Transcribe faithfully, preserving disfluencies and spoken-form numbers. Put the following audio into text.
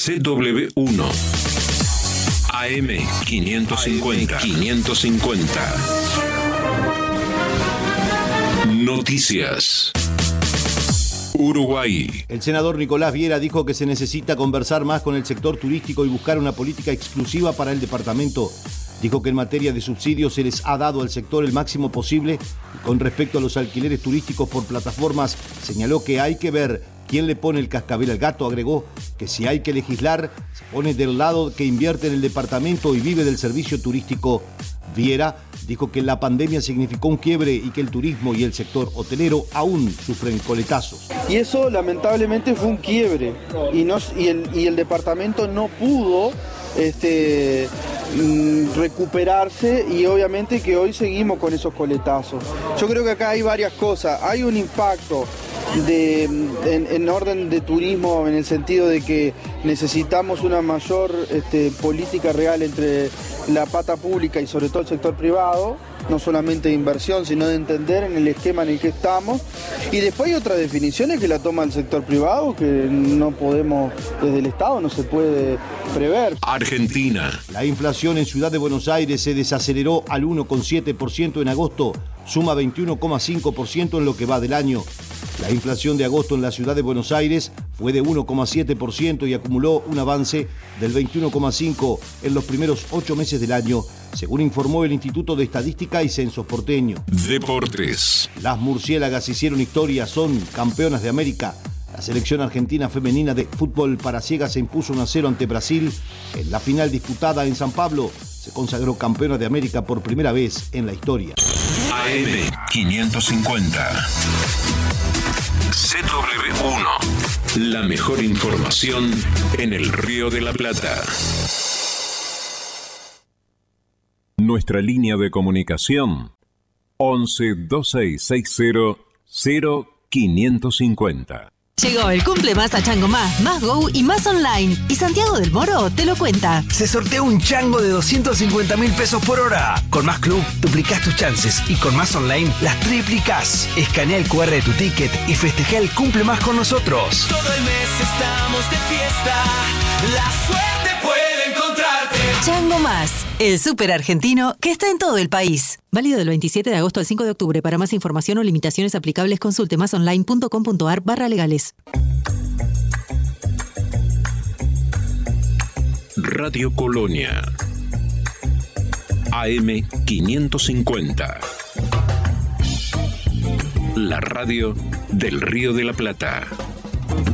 C W uno. A M quinientos cincuenta. quinientos cincuenta. Noticias. Uruguay. El senador Nicolás Viera dijo que se necesita conversar más con el sector turístico y buscar una política exclusiva para el departamento. Dijo que en materia de subsidios se les ha dado al sector el máximo posible. Y con respecto a los alquileres turísticos por plataformas, señaló que hay que ver quién le pone el cascabel al gato. Agregó que si hay que legislar, se pone del lado que invierte en el departamento y vive del servicio turístico. Viera dijo que la pandemia significó un quiebre y que el turismo y el sector hotelero aún sufren coletazos. Y eso lamentablemente fue un quiebre y, no, y, el, y el departamento no pudo este, recuperarse y obviamente que hoy seguimos con esos coletazos. Yo creo que acá hay varias cosas. Hay un impacto de, en, en orden de turismo en el sentido de que necesitamos una mayor este, política real entre la pata pública y sobre todo el sector privado, no solamente de inversión, sino de entender en el esquema en el que estamos. Y después hay otras definiciones que la toma el sector privado, que no podemos, desde el Estado no se puede prever. Argentina. La inflación en Ciudad de Buenos Aires se desaceleró al uno coma siete por ciento en agosto, suma veintiuno coma cinco por ciento en lo que va del año. La inflación de agosto en la Ciudad de Buenos Aires fue de uno coma siete por ciento y acumuló un avance del veintiuno coma cinco por ciento en los primeros ocho meses del año, según informó el Instituto de Estadística y Censos porteño. Deportes. Las murciélagas hicieron historia, son campeonas de América. La selección argentina femenina de fútbol para ciegas se impuso uno a cero ante Brasil. En la final disputada en San Pablo, se consagró campeona de América por primera vez en la historia. A M quinientos cincuenta. C W uno. La mejor información en el Río de la Plata. Nuestra línea de comunicación once dos seis seis cero cero quinientos cincuenta. Llegó el cumple más a Chango Más, Más Go y Más Online. Y Santiago del Moro te lo cuenta. Se sortea un chango de doscientos cincuenta mil pesos por hora. Con Más Club duplicás tus chances y con Más Online las triplicás. Escanea el cu erre de tu ticket y festeja el cumple más con nosotros. Todo el mes estamos de fiesta. La suerte puede encontrarte. Chango Más, el súper argentino que está en todo el país. Válido del veintisiete de agosto al cinco de octubre. Para más información o limitaciones aplicables, consulte másonline.com.ar barra legales. Radio Colonia. A M quinientos cincuenta. La radio del Río de la Plata.